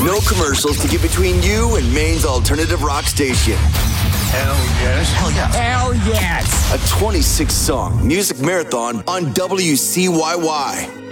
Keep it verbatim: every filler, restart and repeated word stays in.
No commercials to get between you and Maine's alternative rock station. Hell yes. Hell yes. Hell yes. A twenty-six song music marathon on W C Y Y.